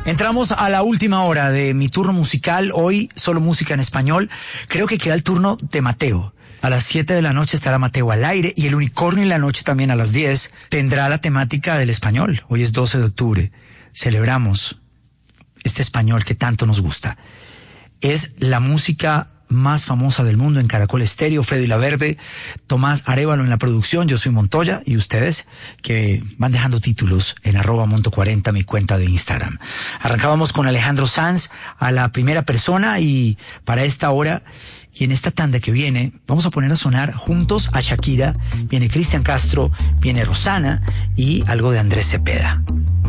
Entramos a la última hora de mi turno musical. Hoy solo música en español. Creo que queda el turno de Mateo. A las 7 de la noche estará Mateo al aire y el Unicornio en la noche también a las 10 tendrá la temática del español. Hoy es 12 de octubre. Celebramos este español que tanto nos gusta. Es la música más famosa del mundo en Caracol Estéreo. Freddy Laverde, Tomás Arévalo en la producción, yo soy Montoya y ustedes que van dejando títulos en @monto40, mi cuenta de Instagram. Arrancábamos con Alejandro Sanz a la primera persona y para esta hora y en esta tanda que viene vamos a poner a sonar juntos a Shakira, viene Cristian Castro, viene Rosana y algo de Andrés Cepeda.